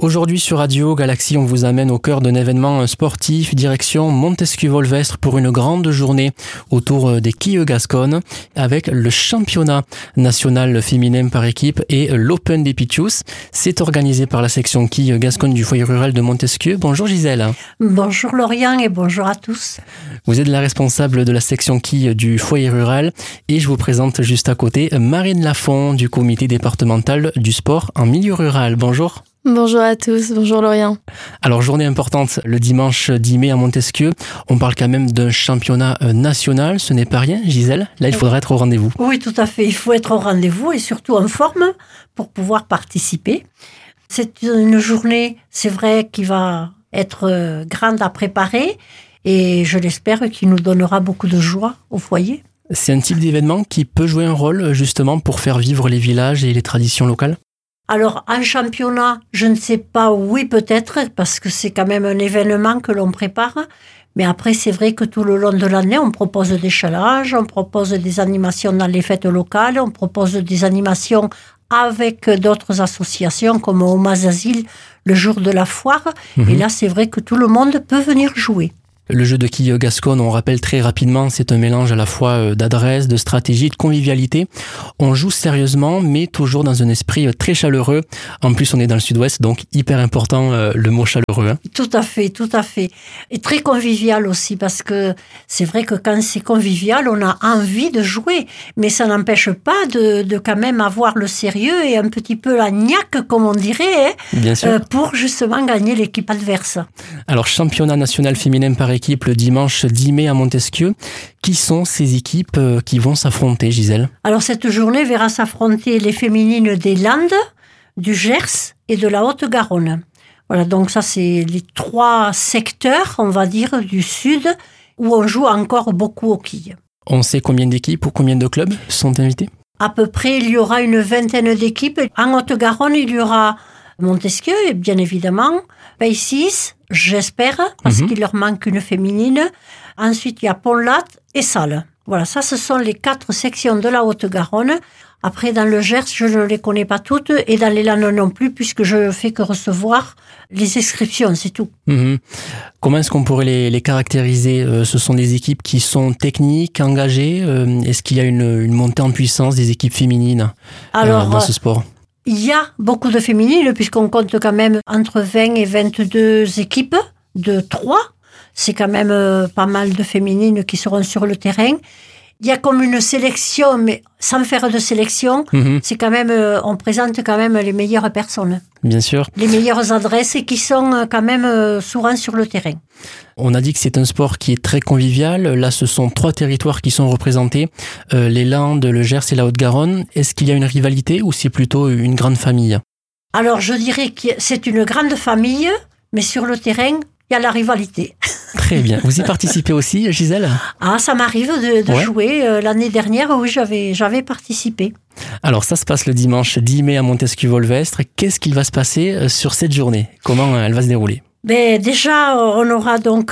Aujourd'hui sur Radio Galaxie, on vous amène au cœur d'un événement sportif, direction Montesquieu-Volvestre pour une grande journée autour des quilles gasconnes avec le championnat national féminin par équipe et l'Open des Pichous. C'est organisé par la section quilles gasconnes du foyer rural de Montesquieu. Bonjour Gisèle. Bonjour Lauriane et bonjour à tous. Vous êtes la responsable de la section quilles du foyer rural et je vous présente juste à côté Marine Lafont du comité départemental du sport en milieu rural. Bonjour. Bonjour à tous, bonjour Lauriane. Alors journée importante le dimanche 10 mai à Montesquieu. On parle quand même d'un championnat national, ce n'est pas rien Gisèle. Là il faudra être au rendez-vous. Oui tout à fait, il faut être au rendez-vous et surtout en forme pour pouvoir participer. C'est une journée, c'est vrai, qui va être grande à préparer et je l'espère qu'il nous donnera beaucoup de joie au foyer. C'est un type d'événement qui peut jouer un rôle justement pour faire vivre les villages et les traditions locales ? Alors, en championnat, je ne sais pas, oui peut-être, parce que c'est quand même un événement que l'on prépare. Mais après, c'est vrai que tout le long de l'année, on propose des challenges, on propose des animations dans les fêtes locales, on propose des animations avec d'autres associations comme au Mazazil, le jour de la foire. Et là, c'est vrai que tout le monde peut venir jouer. Le jeu de quilles gasconnes, on rappelle très rapidement, c'est un mélange à la fois d'adresse, de stratégie, de convivialité. On joue sérieusement, mais toujours dans un esprit très chaleureux. En plus, on est dans le sud-ouest, donc hyper important le mot chaleureux. Hein. Tout à fait, tout à fait. Et très convivial aussi, parce que c'est vrai que quand c'est convivial, on a envie de jouer. Mais ça n'empêche pas de quand même avoir le sérieux et un petit peu la niaque, comme on dirait, hein, bien sûr. Pour justement gagner l'équipe adverse. Alors, championnat national féminin par équipe le dimanche 10 mai à Montesquieu. Qui sont ces équipes qui vont s'affronter, Gisèle ? Alors, cette journée verra s'affronter les féminines des Landes, du Gers et de la Haute-Garonne. Voilà, donc ça, c'est les 3 secteurs, on va dire, du sud, où on joue encore beaucoup aux quilles. On sait combien d'équipes ou combien de clubs sont invités ? À peu près, il y aura une 20aine d'équipes. En Haute-Garonne, il y aura Montesquieu, bien évidemment, Pays-6, j'espère, parce qu'il leur manque une féminine. Ensuite, il y a Pont-Latte et Salles. Voilà, ça, ce sont les 4 sections de la Haute-Garonne. Après, dans le Gers, je ne les connais pas toutes, et dans les Landes non plus, puisque je ne fais que recevoir les inscriptions, c'est tout. Comment est-ce qu'on pourrait les caractériser ? Ce sont des équipes qui sont techniques, engagées. Est-ce qu'il y a une montée en puissance des équipes féminines dans ce sport ? Il y a beaucoup de féminines, puisqu'on compte quand même entre 20 et 22 équipes de 3. C'est quand même pas mal de féminines qui seront sur le terrain. Il y a comme une sélection, mais sans faire de sélection, c'est quand même, on présente quand même les meilleures personnes. Bien sûr. Les meilleures adresses qui sont quand même souvent sur le terrain. On a dit que c'est un sport qui est très convivial. Là, ce sont 3 territoires qui sont représentés. Les Landes, le Gers et la Haute-Garonne. Est-ce qu'il y a une rivalité ou c'est plutôt une grande famille ? Alors, je dirais que c'est une grande famille, mais sur le terrain, il y a la rivalité. Très bien. Vous y participez aussi, Gisèle ? Ah, ça m'arrive de jouer. L'année dernière, oui, j'avais participé. Alors, ça se passe le dimanche 10 mai à Montesquieu-Volvestre. Qu'est-ce qu'il va se passer sur cette journée ? Comment elle va se dérouler ? Déjà, on aura donc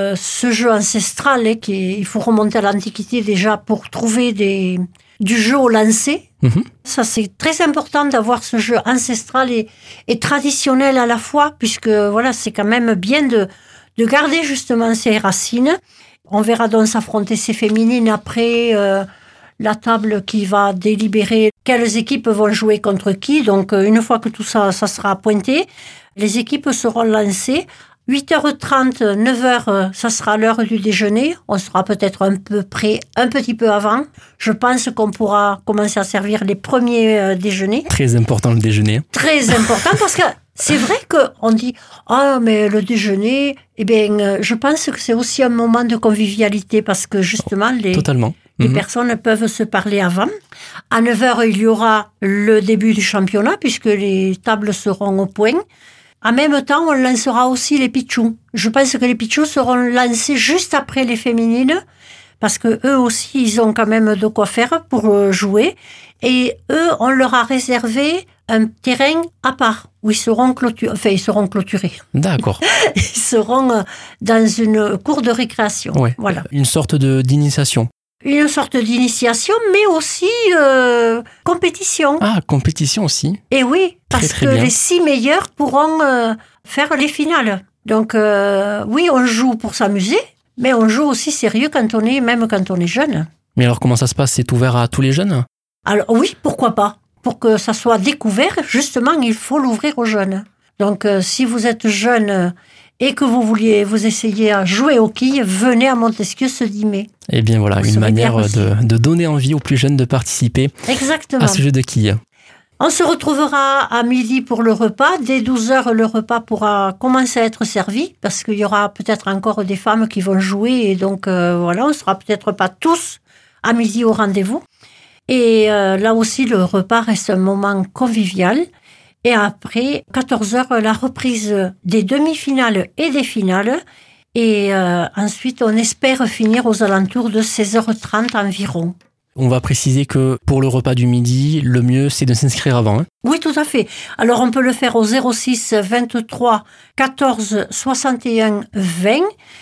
ce jeu ancestral. Il faut remonter à l'Antiquité déjà pour trouver du jeu au lancer. Ça, c'est très important d'avoir ce jeu ancestral et traditionnel à la fois, puisque voilà, c'est quand même bien de garder justement ses racines. On verra donc s'affronter ces féminines après la table qui va délibérer quelles équipes vont jouer contre qui. Donc, une fois que tout ça sera pointé, les équipes seront lancées. 8h30, 9h, ça sera l'heure du déjeuner. On sera peut-être un petit peu avant. Je pense qu'on pourra commencer à servir les premiers déjeuners. Très important le déjeuner. Très important parce que c'est vrai qu'on dit « Ah, mais le déjeuner… » Eh bien, je pense que c'est aussi un moment de convivialité parce que justement, les personnes peuvent se parler avant. À 9h, il y aura le début du championnat puisque les tables seront au point. En même temps, on lancera aussi les pitchous. Je pense que les pitchous seront lancés juste après les féminines parce que eux aussi, ils ont quand même de quoi faire pour jouer. Et eux, on leur a réservé un terrain à part où ils seront clôturés. D'accord. Ils seront dans une cour de récréation. Ouais. Voilà. Une sorte d'initiation. une sorte d'initiation, mais aussi compétition. Ah, compétition aussi. Et oui, parce très que bien. les 6 meilleurs pourront faire les finales. Donc oui, on joue pour s'amuser, mais on joue aussi sérieux même quand on est jeune. Mais alors comment ça se passe? C'est ouvert à tous les jeunes? Alors oui, pourquoi pas? Pour que ça soit découvert, justement, il faut l'ouvrir aux jeunes. Donc si vous êtes jeune et que vous vouliez vous essayer à jouer aux quilles, venez à Montesquieu ce 10 mai. Eh bien voilà, une manière de donner envie aux plus jeunes de participer Exactement. à ce jeu de quilles. On se retrouvera à midi pour le repas. Dès 12h, le repas pourra commencer à être servi parce qu'il y aura peut-être encore des femmes qui vont jouer et donc voilà, on ne sera peut-être pas tous à midi au rendez-vous. Et là aussi, le repas reste un moment convivial. Et après, 14h, la reprise des demi-finales et des finales. Et ensuite, on espère finir aux alentours de 16h30 environ. On va préciser que pour le repas du midi, le mieux c'est de s'inscrire avant. Hein. Oui, tout à fait. Alors on peut le faire au 06 23 14 61 20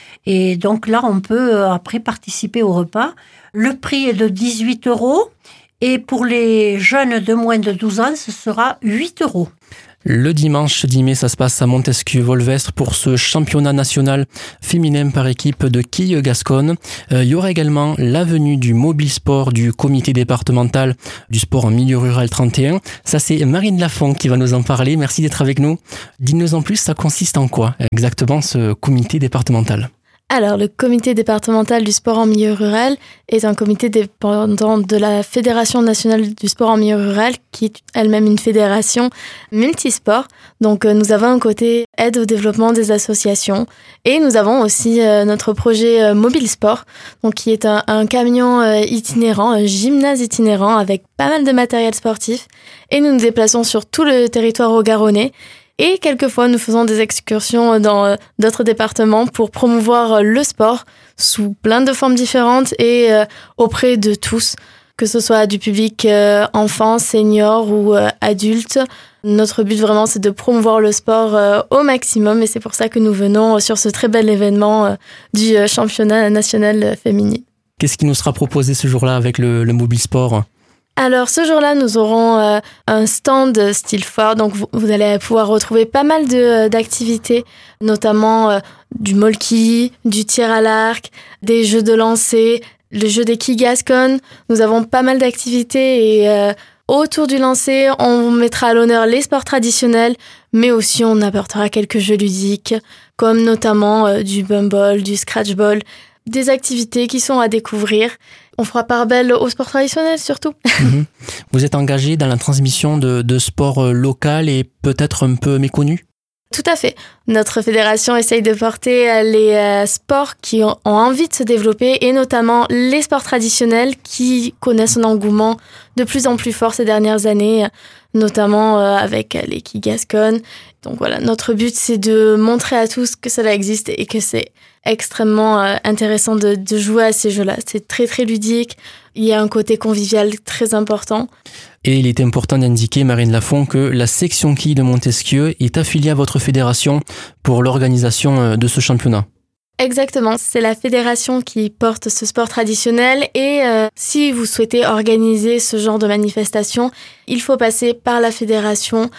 et donc là on peut après participer au repas. Le prix est de 18 € et pour les jeunes de moins de 12 ans, ce sera 8 €. Le dimanche 10 mai, ça se passe à Montesquieu-Volvestre pour ce championnat national féminin par équipe de quilles gasconnes. Il y aura également la venue du mobile sport du comité départemental du sport en milieu rural 31. Ça, c'est Marine Lafont qui va nous en parler. Merci d'être avec nous. Dis-nous en plus, ça consiste en quoi exactement ce comité départemental ? Alors, le comité départemental du sport en milieu rural est un comité dépendant de la Fédération nationale du sport en milieu rural, qui est elle-même une fédération multisport. Donc, nous avons un côté aide au développement des associations et nous avons aussi notre projet Mobile Sport, donc qui est un camion itinérant, un gymnase itinérant avec pas mal de matériel sportif. Et nous nous déplaçons sur tout le territoire haut-garonnais. Et quelquefois, nous faisons des excursions dans d'autres départements pour promouvoir le sport sous plein de formes différentes et auprès de tous, que ce soit du public enfants, seniors ou adultes. Notre but vraiment, c'est de promouvoir le sport au maximum et c'est pour ça que nous venons sur ce très bel événement du championnat national féminin. Qu'est-ce qui nous sera proposé ce jour-là avec le mobile sport ? Alors, ce jour-là, nous aurons un stand style fort. Donc, vous allez pouvoir retrouver pas mal d'activités, notamment du molki, du tir à l'arc, des jeux de lancer, le jeu des quilles gasconnes. Nous avons pas mal d'activités et autour du lancer, on mettra à l'honneur les sports traditionnels, mais aussi on apportera quelques jeux ludiques, comme notamment du bumble, du scratchball, des activités qui sont à découvrir. On fera part belle au sport traditionnel surtout. Vous êtes engagé dans la transmission de sport local et peut-être un peu méconnu ? Tout à fait. Notre fédération essaye de porter les sports qui ont envie de se développer et notamment les sports traditionnels qui connaissent un engouement de plus en plus fort ces dernières années, notamment avec les quilles gasconnes. Donc voilà, notre but c'est de montrer à tous que cela existe et que c'est extrêmement intéressant de jouer à ces jeux-là. C'est très très ludique, il y a un côté convivial très important. Et il est important d'indiquer, Marine Lafont, que la section quilles de Montesquieu est affiliée à votre fédération pour l'organisation de ce championnat. Exactement, c'est la fédération qui porte ce sport traditionnel et si vous souhaitez organiser ce genre de manifestation, il faut passer par la fédération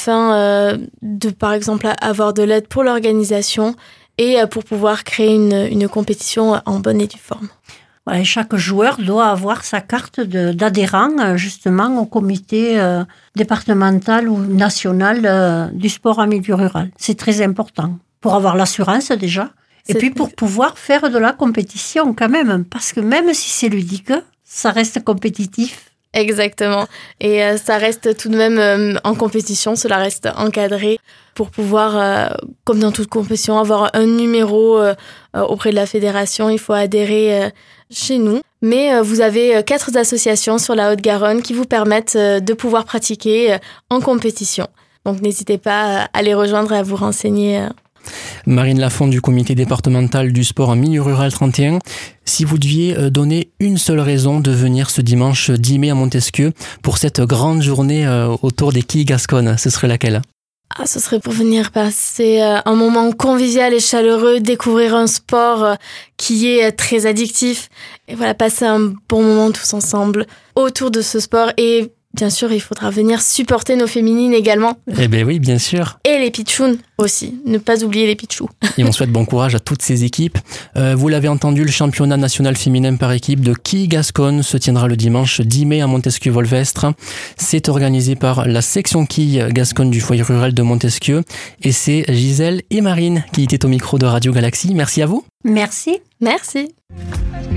afin de, par exemple, avoir de l'aide pour l'organisation et pour pouvoir créer une compétition en bonne et due forme. Voilà, et chaque joueur doit avoir sa carte d'adhérent justement au comité départemental ou national du sport en milieu rural. C'est très important pour avoir l'assurance déjà. Et puis pour pouvoir faire de la compétition quand même, parce que même si c'est ludique, ça reste compétitif. Exactement. Et ça reste tout de même en compétition, cela reste encadré pour pouvoir, comme dans toute compétition, avoir un numéro auprès de la fédération. Il faut adhérer chez nous. Mais vous avez 4 associations sur la Haute-Garonne qui vous permettent de pouvoir pratiquer en compétition. Donc n'hésitez pas à les rejoindre et à vous renseigner. Marine Lafont du comité départemental du sport en milieu rural 31. Si vous deviez donner une seule raison de venir ce dimanche 10 mai à Montesquieu pour cette grande journée autour des quilles gasconnes, ce serait laquelle ? Ce serait pour venir passer un moment convivial et chaleureux, découvrir un sport qui est très addictif et voilà, passer un bon moment tous ensemble autour de ce sport. Et bien sûr, il faudra venir supporter nos féminines également. Eh bien oui, bien sûr. Et les pitchouns aussi, ne pas oublier les pitchous. Et on souhaite bon courage à toutes ces équipes. Vous l'avez entendu, le championnat national féminin par équipe de quilles Gasconne se tiendra le dimanche 10 mai à Montesquieu-Volvestre. C'est organisé par la section quilles Gasconne du foyer rural de Montesquieu. Et c'est Gisèle et Marine qui étaient au micro de Radio Galaxie. Merci à vous. Merci. Merci.